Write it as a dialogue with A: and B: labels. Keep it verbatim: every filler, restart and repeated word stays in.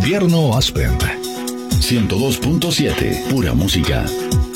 A: Gobierno Aspen.
B: ciento dos punto siete, pura música.